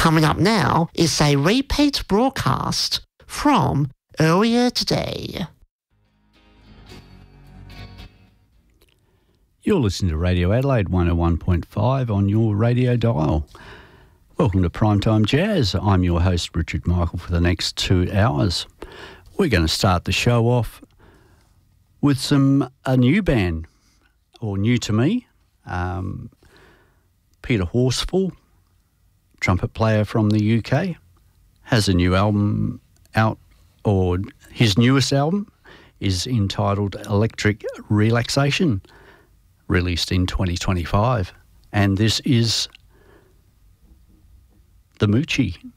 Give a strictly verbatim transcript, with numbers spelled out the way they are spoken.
Coming up now is a repeat broadcast from earlier today. You're listening to Radio Adelaide one oh one point five on your radio dial. Welcome to Primetime Jazz. I'm your host, Richard Michael, for the next two hours. We're going to start the show off with some a new band, or new to me. Um, Peter Horsfall, trumpet player from the U K, has a new album out, or his newest album is entitled Electric Relaxation, released in twenty twenty-five. And this is The Moochie.